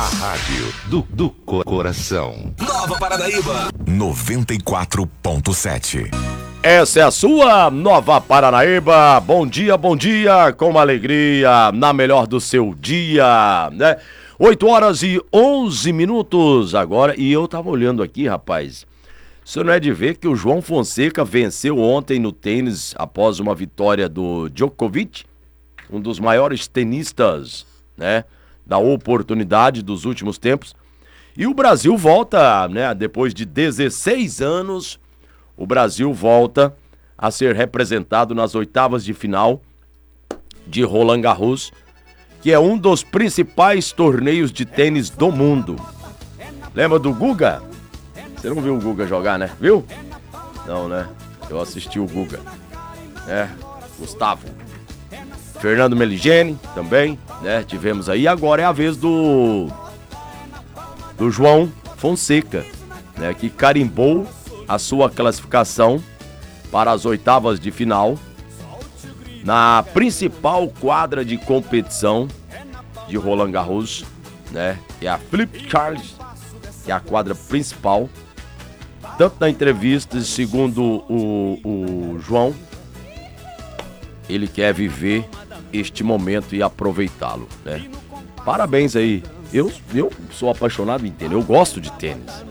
A rádio do coração. Nova Paranaíba 94.7. Essa é a sua Nova Paranaíba. Bom dia, com alegria, na melhor do seu dia, né? 8h11 agora, e eu tava olhando aqui, rapaz. Isso não é de ver que o João Fonseca venceu ontem no tênis após uma vitória do Djokovic, um dos maiores tenistas, né, da oportunidade dos últimos tempos. E o Brasil volta, né, depois de 16 anos, o Brasil volta a ser representado nas oitavas de final de Roland Garros, que é um dos principais torneios de tênis do mundo. Lembra do Guga? Você não viu o Guga jogar, né? Viu? Não, né? Eu assisti o Guga. Gustavo. Fernando Meligeni também, né? Tivemos aí. Agora é a vez do João Fonseca, né? Que carimbou a sua classificação para as oitavas de final na principal quadra de competição de Roland Garros, né? É a Philippe Chatrier, que é a quadra principal. Tanto na entrevista, segundo o João, ele quer viver este momento e aproveitá-lo, né? Parabéns aí. Eu sou apaixonado em tênis, eu gosto de tênis.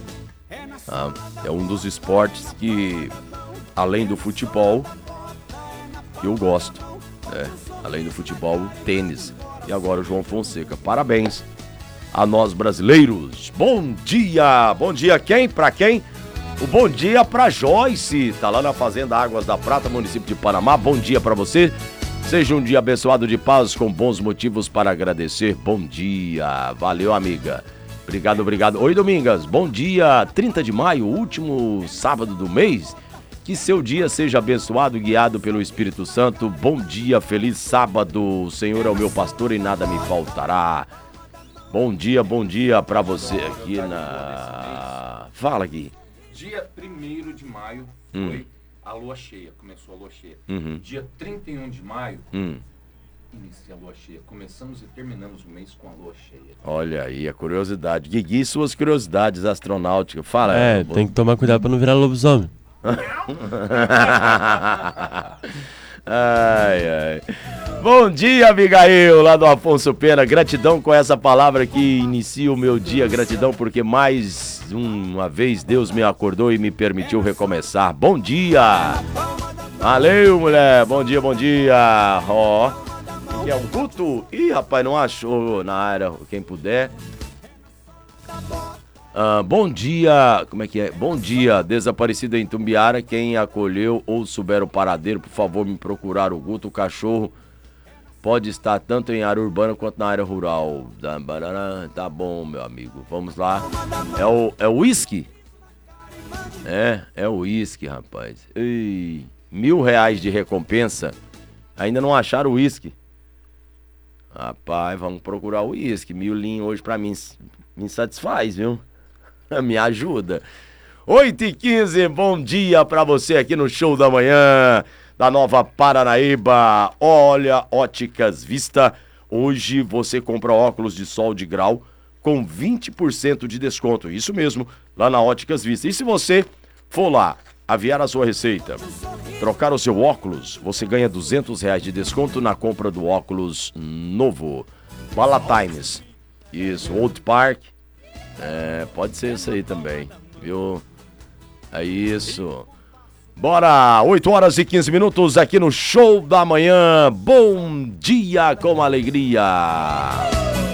É um dos esportes que, além do futebol, eu gosto, né? Além do futebol, tênis. E agora o João Fonseca. Parabéns a nós brasileiros. Bom dia quem? Pra quem? O bom dia pra Joyce, tá lá na Fazenda Águas da Prata, município de Panamá. Bom dia pra você. Seja um dia abençoado de paz, com bons motivos para agradecer. Bom dia. Valeu, amiga. Obrigado. Oi, Domingas. Bom dia. 30 de maio, último sábado do mês. Que seu dia seja abençoado, guiado pelo Espírito Santo. Bom dia, feliz sábado. O Senhor é o meu pastor e nada me faltará. Bom dia pra você aqui na... Fala, Gui. Dia 1º de maio foi a lua cheia, começou a lua cheia. Dia 31 de maio, inicia a lua cheia. Começamos e terminamos o mês com a lua cheia. Olha aí, a curiosidade. Guigui, suas curiosidades astronáuticas. Fala. Tem que tomar cuidado pra não virar lobisomem. Ai. Bom dia, Abigail, lá do Afonso Pena. Gratidão com essa palavra que inicia o meu dia. Gratidão porque mais uma vez Deus me acordou e me permitiu recomeçar. Bom dia. Valeu, mulher. Bom dia. Ó, que é um culto? Ih, rapaz, não achou na área, quem puder. Bom dia, como é que é? Bom dia, desaparecida em Tumbiara, quem acolheu ou souber o paradeiro, por favor, me procurar o Guto. O cachorro pode estar tanto em área urbana quanto na área rural. Tá bom, meu amigo, vamos lá. É o uísque? É o uísque, rapaz. Ei, R$1.000 de recompensa, ainda não acharam o uísque? Rapaz, vamos procurar o uísque. 1.000 hoje pra mim me satisfaz, viu? Me ajuda. 8h15, bom dia pra você aqui no Show da Manhã da Nova Paranaíba. Olha, Óticas Vista, hoje você compra óculos de sol de grau com 20% de desconto, isso mesmo, lá na Óticas Vista. E se você for lá, aviar a sua receita, trocar o seu óculos, você ganha R$200 de desconto na compra do óculos novo. Bala Times, isso, Old Park, pode ser isso aí também, viu? É isso. Bora, 8h15 aqui no Show da Manhã. Bom dia com alegria.